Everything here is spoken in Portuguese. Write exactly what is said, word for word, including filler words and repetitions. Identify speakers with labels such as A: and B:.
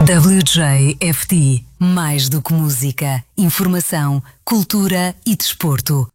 A: W J F T, mais do que música, informação, cultura e desporto.